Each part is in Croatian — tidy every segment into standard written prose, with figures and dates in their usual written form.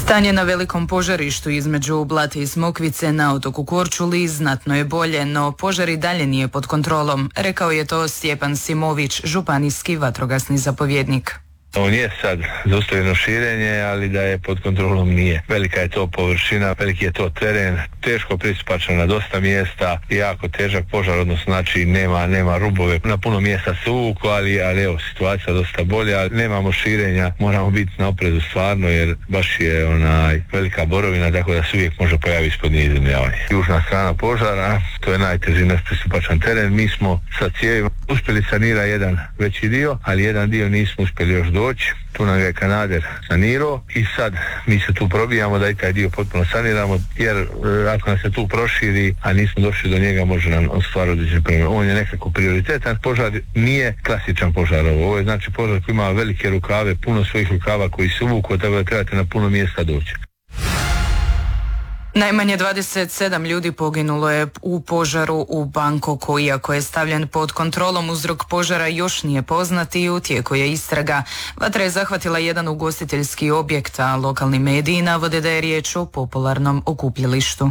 Stanje na velikom požarištu između Blata i Smokvice na otoku Korčuli znatno je bolje, no požar i dalje nije pod kontrolom, rekao je to Stjepan Simović, županijski vatrogasni zapovjednik. On je sad zaustavljeno širenje, ali da je pod kontrolom nije. Velika je to površina, veliki je to teren, teško pristupačan na dosta mjesta, jako težak požar, odnosno znači nema rubove. Na puno mjesta se uvuku, ali evo, situacija dosta bolja, ali nemamo širenja, moramo biti na oprezu stvarno, jer baš je velika borovina, tako da se uvijek može pojaviti ispod nje izemljavanje. Južna strana požara, to je najteži nepristupačan teren, mi smo sa cijevima uspjeli sanirati jedan veći dio, ali jedan dio nismo uspjeli još doći. Tu nam je Kanader sanirao i sad mi se tu probijamo da i taj dio potpuno saniramo, jer ako nas se tu proširi, a nismo došli do njega, može nam stvarati određen problem. On je nekako prioritetan. Požar nije klasičan požar. Ovo je znači požar koji ima velike rukave, puno svojih rukava koji se uvuku, tako da trebate na puno mjesta doći. Najmanje 27 ljudi poginulo je u požaru u Bangkoku. Iako je stavljen pod kontrolom, uzrok požara još nije poznat i u tijeku je istraga. Vatra je zahvatila jedan ugostiteljski objekt, a lokalni mediji navode da je riječ o popularnom okupljalištu.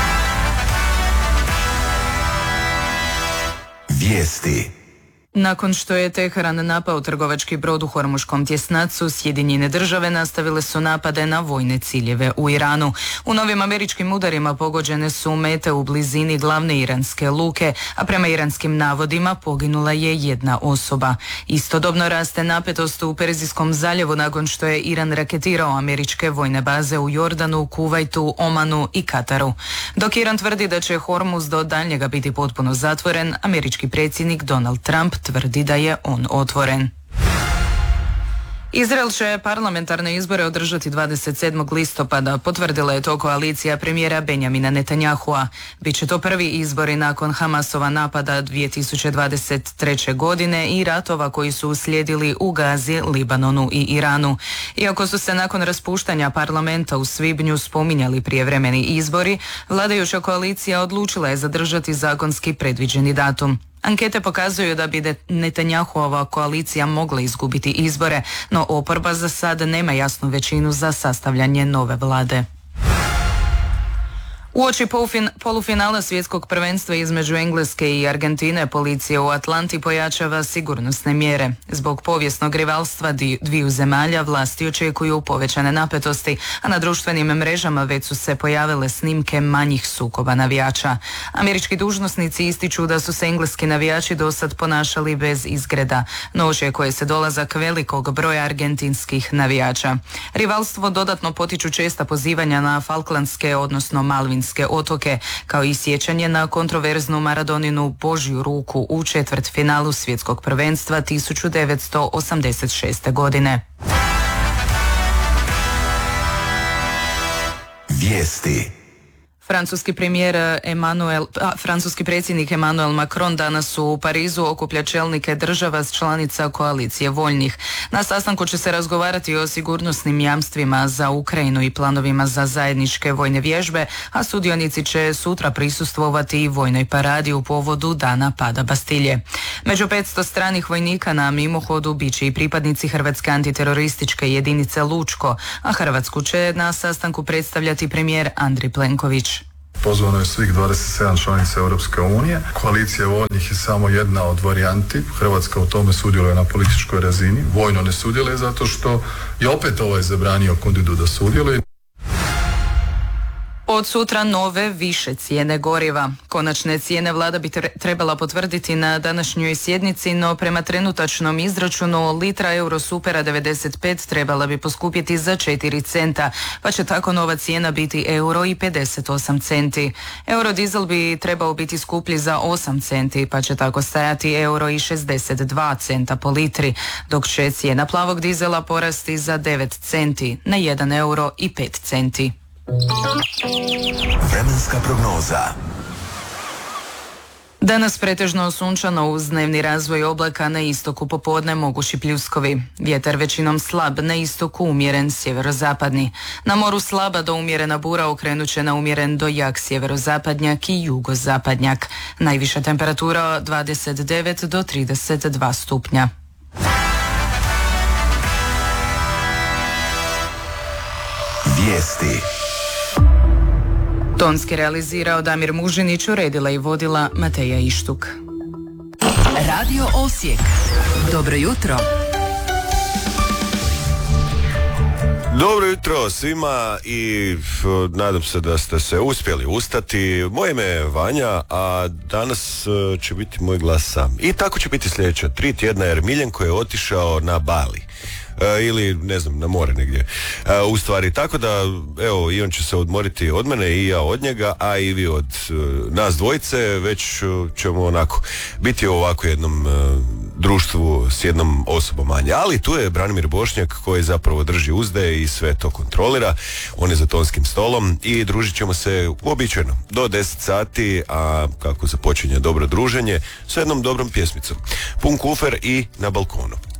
Vijesti. Nakon što je Teheran napao trgovački brod u Hormuškom tjesnacu, Sjedinjene države nastavile su napade na vojne ciljeve u Iranu. U novim američkim udarima pogođene su mete u blizini glavne iranske luke, a prema iranskim navodima poginula je jedna osoba. Istodobno raste napetost u Perzijskom zaljevu nakon što je Iran raketirao američke vojne baze u Jordanu, Kuvajtu, Omanu i Kataru. Dok Iran tvrdi da će Hormuz do daljnjega biti potpuno zatvoren, američki predsjednik Donald Trump tvrdi da je on otvoren. Izrael će parlamentarne izbore održati 27. listopada, potvrdila je to koalicija premijera Benjamina Netanyahua. Biće to prvi izbori nakon Hamasova napada 2023. godine i ratova koji su uslijedili u Gazi, Libanonu i Iranu. Iako su se nakon raspuštanja parlamenta u svibnju spominjali prijevremeni izbori, vladajuća koalicija odlučila je zadržati zakonski predviđeni datum. Ankete pokazuju da bi Netanyahuova koalicija mogla izgubiti izbore, no oporba za sad nema jasnu većinu za sastavljanje nove vlade. Uoči polufinala svjetskog prvenstva između Engleske i Argentine, policija u Atlanti pojačava sigurnosne mjere. Zbog povijesnog rivalstva dviju zemalja vlasti očekuju povećane napetosti, a na društvenim mrežama već su se pojavile snimke manjih sukoba navijača. Američki dužnosnici ističu da su se engleski navijači dosad ponašali bez izgreda, no očekuje se dolazak velikog broja argentinskih navijača. Rivalstvo dodatno potiču česta pozivanja na Falklandske, odnosno Malvinske otoke, kao i sjećanje na kontroverznu Maradoninu Božju ruku u četvrtfinalu svjetskog prvenstva 1986. godine. Vijesti. Francuski predsjednik Emmanuel Macron danas u Parizu okuplja čelnike država s članica koalicije voljnih. Na sastanku će se razgovarati o sigurnosnim jamstvima za Ukrajinu i planovima za zajedničke vojne vježbe, a sudionici će sutra prisustvovati i vojnoj paradi u povodu dana pada Bastilje. Među 500 stranih vojnika na mimohodu bit će i pripadnici Hrvatske antiterorističke jedinice Lučko, a Hrvatsku će na sastanku predstavljati premijer Andrej Plenković. Pozvano je svih 27 članica Europske unije. Koalicija voljnih je samo jedna od varijanti. Hrvatska u tome sudjeluje na političkoj razini. Vojno ne sudjeluje zato što je opet zabranio kandidu da sudjeluje. Od sutra nove više cijene goriva. Konačne cijene vlada bi trebala potvrditi na današnjoj sjednici, no prema trenutačnom izračunu litra Eurosupera 95 trebala bi poskupjeti za 4 centa, pa će tako nova cijena biti €1,58 centi. Eurodizel bi trebao biti skuplji za 8 centi, pa će tako stajati €1,62 centa po litri, dok će cijena plavog dizela porasti za 9 centi na €1,05 centi. Vremenska prognoza. Danas pretežno sunčano uz dnevni razvoj oblaka, na istoku popodne mogući pljuskovi. Vjetar većinom slab, na istoku umjeren sjeverozapadni. Na moru slaba do umjerena bura okrenut će na umjeren do jak sjeverozapadnjak i jugozapadnjak. Najviša temperatura 29 do 32 stupnja. Vijesti. Tonski realizirao Damir Mužinić, uredila i vodila Mateja Ištuk. Radio Osijek. Dobro jutro. Dobro jutro svima i nadam se da ste se uspjeli ustati. Moje ime je Vanja, a danas će biti moj glas sam. I tako će biti sljedeća 3 tjedna jer Miljenko je otišao na Bali. Ili ne znam, na more negdje. U stvari, tako da evo, i on će se odmoriti od mene i ja od njega, a i vi od nas dvojice, već ćemo onako biti u ovako jednom društvu s jednom osobom manje. Ali tu je Branimir Bošnjak koji zapravo drži uzde i sve to kontrolira. On je za tonskim stolom i družit ćemo se uobičajeno do 10 sati, a kako započinje dobro druženje, s jednom dobrom pjesmicom. Pun kufer i na balkonu.